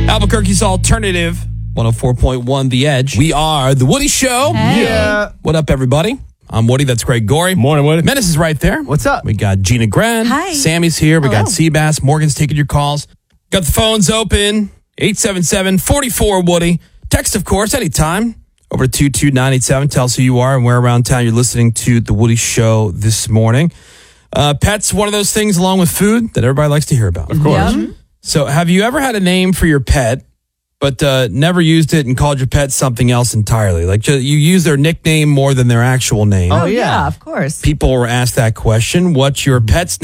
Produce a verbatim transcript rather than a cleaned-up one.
Albuquerque's alternative, one oh four point one The Edge. We are The Woody Show. Hey. Yeah. What up, everybody? I'm Woody. That's Greg Gorey. Morning, Woody. Menace is right there. What's up? We got Gina Gren. Hi. Sammy's here. We Hello. got Seabass. Morgan's taking your calls. Got the phones open. eight seven seven, four four, Woody. Text, of course, anytime. Over to two two nine eight seven. Tell us who you are and where around town you're listening to The Woody Show this morning. Uh, pets, one of those things along with food that everybody likes to hear about. Of course. Yum. So have you ever had a name for your pet, but uh, never used it and called your pet something else entirely? Like ju- you use their nickname more than their actual name. Oh, yeah. yeah, of course. People were asked that question. What's your pet's